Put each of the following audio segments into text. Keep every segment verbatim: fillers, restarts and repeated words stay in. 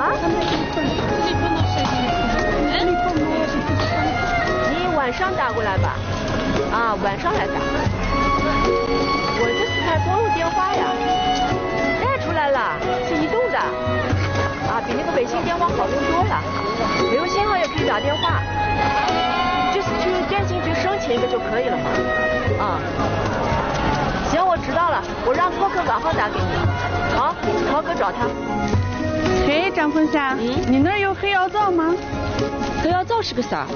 你晚上打过来吧，啊，晚上来打。我这是台公用电话呀，带出来了，是移动的，啊，比那个卫星电话好用多了，没有信号也可以打电话，就是去电信局申请一个就可以了嘛，啊。行，我知道了，我让涛哥晚上打给你，好，涛哥找他。 嘿，张凤霞，嗯，你那儿有黑药皂吗？ 黑药皂是个啥？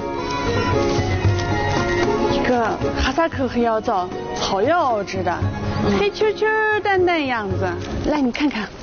一个哈萨克黑药皂，好药质的，嗯、黑黢黢淡淡样子。来，你看看。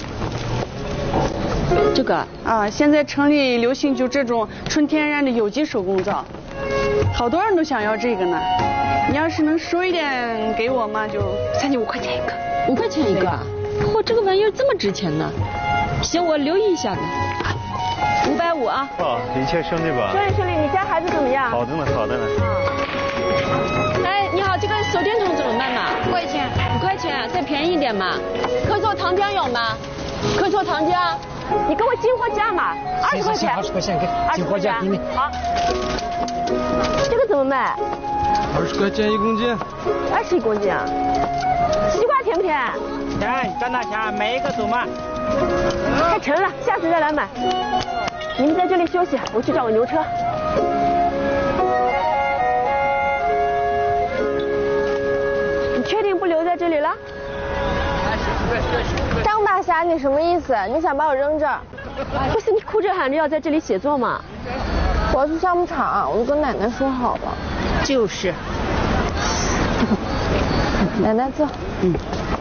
这个啊，现在城里流行就这种纯天然的有机手工皂，好多人都想要这个呢。你要是能收一点给我嘛，就三十五块钱一个。 五块钱一个啊？嚯，这个玩意儿这么值钱呢？行，我留意一下子。五百五啊。 哦，一切顺利吧？ 顺利顺利，你家孩子怎么样？ 好的呢，好的呢。 哎，你好，这个手电筒怎么卖嘛？ 五块钱。 五块钱，再便宜一点嘛。咳嗽糖浆有吗？咳嗽糖浆，你给我进货价嘛，二十块钱。 二十块钱给进货价给你。 好。这个怎么卖？ 二十块钱一公斤。 二十一公斤啊？西瓜甜不甜？ 甜，赚大钱，买一个走嘛。 太沉了，下次再来买。你们在这里休息，我去找个牛车。你确定不留在这里了？ 张大侠，你什么意思？你想把我扔这儿？ 不是你哭着喊着要在这里写作吗？ 我要去项目场，我就跟奶奶说好了。 就是。 奶奶坐。 嗯。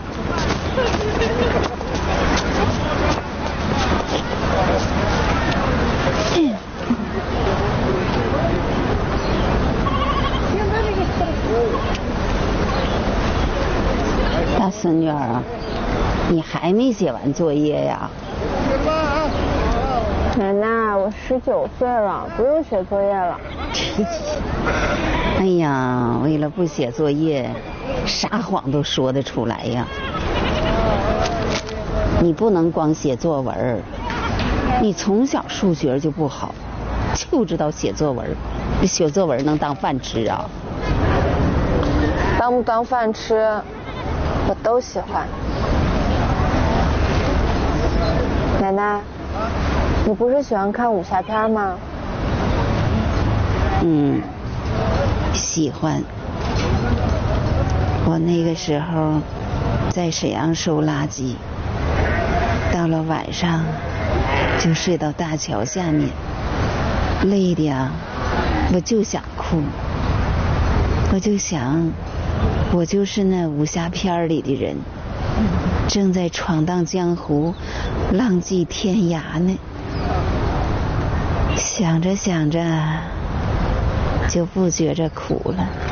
大孙女儿啊，你还没写完作业呀？ 奶奶，我十九岁了，不用写作业了。 哎呀，为了不写作业，啥谎都说得出来呀。你不能光写作文，你从小数学就不好，就知道写作文，写作文能当饭吃啊？ 当不当饭吃，我都喜欢。奶奶，你不是喜欢看武侠片吗？ 嗯，喜欢。我那个时候在沈阳收垃圾，到了晚上就睡到大桥下面，累的呀，我就想哭。我就想，我就是那武侠片里的人，正在闯荡江湖，浪迹天涯呢。想着想着就不觉着苦了。